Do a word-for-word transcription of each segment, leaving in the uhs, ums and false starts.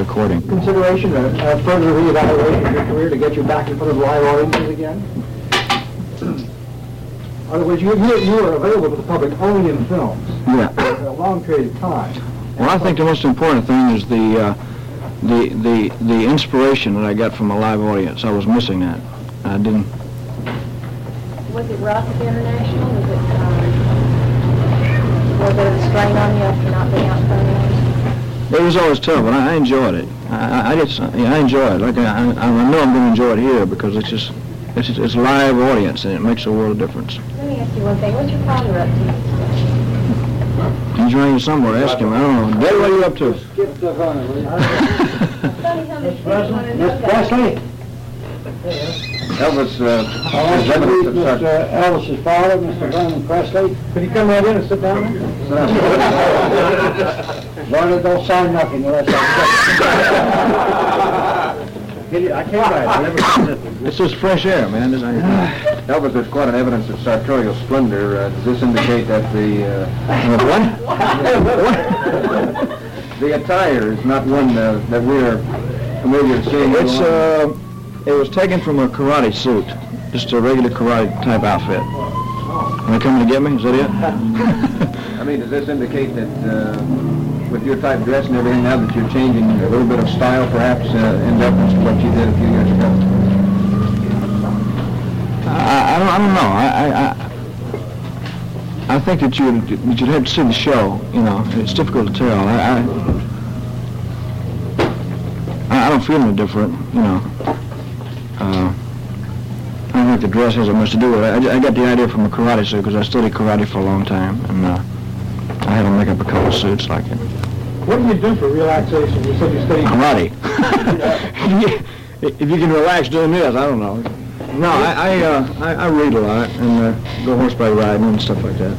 recording. Consideration, a, a further reevaluation of your career to get you back in front of live audiences again? In other words, you, you, you were available to the public only in films Yeah. for a long period of time. Well, I think the most important thing is the uh, the the the inspiration that I got from a live audience. I was missing that. I didn't. Was it rough at the International? Was it um, was it a strain on you after not being out front? It was always tough, but I, I enjoyed it. I, I just yeah, I enjoy it. Like I, I, I know I'm going to enjoy it here because it's just it's just, it's a live audience and it makes a world of difference. Let me ask you one thing. What's your father up to? He's running somewhere. Ask him. I don't know. Dad, what are you up to? Skip the phone, will you? Miss Presley? Elvis, uh, I want to meet Mister Elvis's father, Mister Vernon Presley. Could you come right in and sit down there? Vernon, don't sign nothing unless I... I can't write. I never sit. It's just fresh air, man. There's anything. Elvis, there's quite an evidence of sartorial splendor. Uh, does this indicate that the uh, what? the attire is not one uh, that we're familiar with seeing? It's uh, it was taken from a karate suit, just a regular karate type outfit. Are they coming to get me? Is that it? I mean, does this indicate that uh, with your type dress and everything now that you're changing a little bit of style, perhaps uh, in deference to what you did a few years ago? I, I don't. I don't know. I, I, I think that you that you'd have to see the show. You know, it's difficult to tell. I, I, I don't feel any different. You know. Uh, I don't think the dress has much to do with it. I, I got the idea from a karate suit because I studied karate for a long time, and uh, I had to make up a couple of suits like it. What do you do for relaxation? You said you studied... Karate. If you can relax doing this, I don't know. No, I I, uh, I, I read a lot and uh, go horseback riding and stuff like that.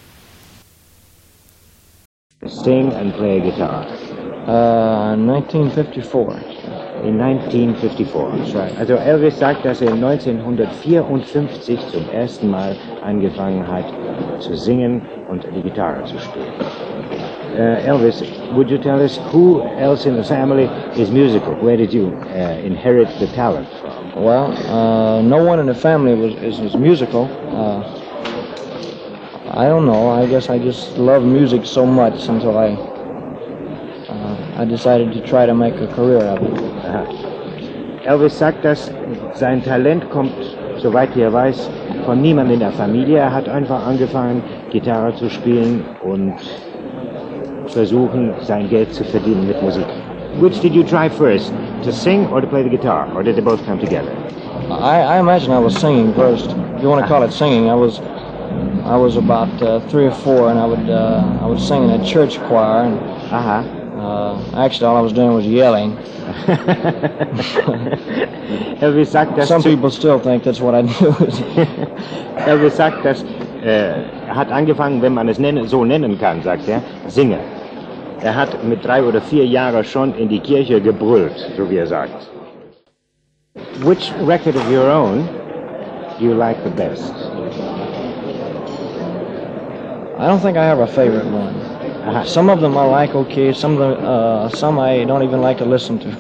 Sing and play guitar. Uh, nineteen fifty-four. In nineteen fifty-four. That's right. Also Elvis sagt, dass er neunzehnhundertvierundfünfzig zum ersten Mal angefangen hat zu singen und die Gitarre zu spielen. Uh, Elvis, would you tell us who else in the family is musical? Where did you uh, inherit the talent from? Well, uh, no one in the family was is, is musical. Uh, I don't know. I guess I just love music so much until I uh, I decided to try to make a career of it. Aha. Elvis sagt, dass sein Talent kommt, soweit er weiß, von niemandem in der Familie. Er hat einfach angefangen, Gitarre zu spielen und versuchen, sein Geld zu verdienen mit Musik. Which did you try first, to sing or to play the guitar, or did they both come together? I, I imagine I was singing first. If you want to call it singing, I was I was about uh, three or four, and I would uh, I would sing in a church choir. And, Aha. uh, actually, all I was doing was yelling. Elvis sagt, dass Some people still think that's what I do. Elvis sagt, dass äh, er hat angefangen, wenn man es nennen, so nennen kann, sagt er, singen. Er hat mit drei oder vier Jahren schon in die Kirche gebrüllt, so wie er sagt. Which record of your own do you like the best? I don't think I have a favorite one. Aha. Some of them I like okay. Some of them, uh, some I don't even like to listen to.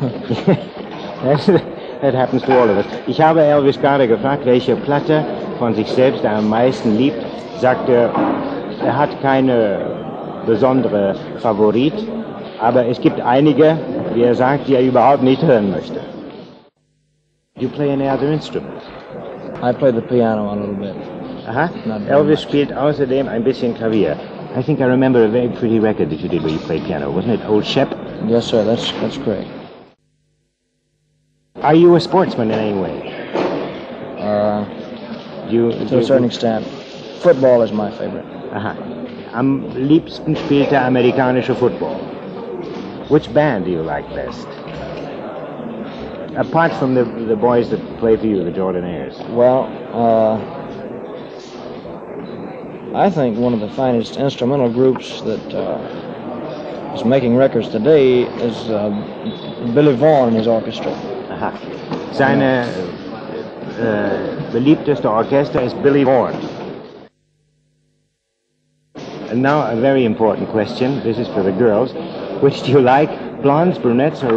That happens to all of us. Ich habe Elvis gerade gefragt, welche Platte von sich selbst er am meisten liebt. Sagt er, er hat keine besondere Favorit, aber es gibt einige, wie er sagt, die er überhaupt nicht hören möchte. You play any other instrument? I play the piano a little bit. Aha. Not very Elvis much. spielt außerdem ein bisschen Klavier. I think I remember a very pretty record that you did where you played piano. Wasn't it Old Shep? Yes, sir. That's that's correct. Are you a sportsman in any way? Uh, You, to a certain extent, football is my favorite. Aha. Am liebsten spielt er amerikanische Football. Which band do you like best? Apart from the the boys that play for you, the Jordanaires. Well, uh, I think one of the finest instrumental groups that uh, is making records today is uh, Billy Vaughn and his orchestra. Aha. Seine äh, beliebteste Orchester ist Billy Vaughn. And now a very important question. This is for the girls. Which do you like, blondes, brunettes, or